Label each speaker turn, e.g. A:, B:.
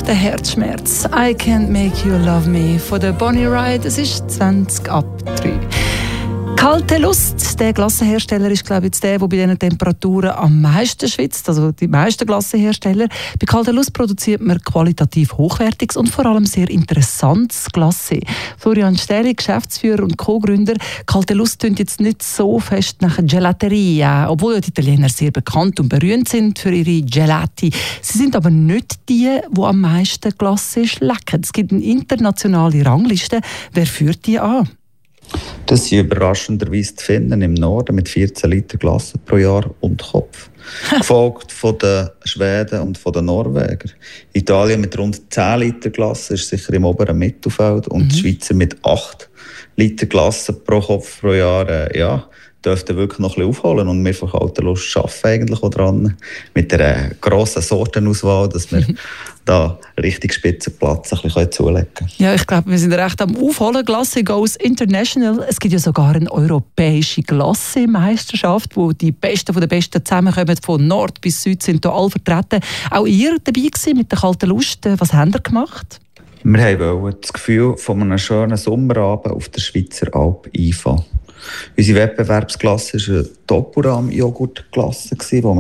A: Der Herzschmerz. I Can't Make You Love Me von der Bonnie Raitt. Es ist 20 ab 3. Kalte Lust, der Glassenhersteller ist, glaube ich, jetzt der bei diesen Temperaturen am meisten schwitzt, also die meisten Glassenhersteller. Bei Kalte Lust produziert man qualitativ hochwertiges und vor allem sehr interessantes Glasse. Florian Stähli, Geschäftsführer und Co-Gründer. Kalte Lust tönt jetzt nicht so fest nach Gelateria, obwohl die Italiener sehr bekannt und berühmt sind für ihre Gelati. Sie sind aber nicht die am meisten Glasse schlecken. Es gibt eine internationale Rangliste. Wer führt die an?
B: Das sind überraschenderweise die Finnen im Norden mit 14 Liter Glasse pro Jahr und Kopf. Gefolgt von den Schweden und von den Norwegern. Italien mit rund 10 Liter Glasse ist sicher im oberen Mittelfeld und die Schweizer mit 8 Liter Glasse pro Kopf pro Jahr, dürften wirklich noch ein bisschen aufholen. Und wir von Kalte Lust arbeiten eigentlich auch dran, mit einer grossen Sortenauswahl, dass wir da richtig Spitzenplatz ein bisschen zulegen können.
A: Ja, ich glaube, wir sind recht am Aufholen. Glasse goes international. Es gibt ja sogar eine europäische Glasse-Meisterschaft, wo die Besten von den Besten zusammenkommen. Von Nord bis Süd sind hier alle vertreten. Auch ihr dabei gewesen mit der Kalten Lust. Was habt ihr gemacht?
B: Wir wollten das Gefühl von einem schönen Sommerabend auf der Schweizer Alp einfangen. Unsere Wettbewerbsklasse war eine Topuram-Joghurt-Klasse,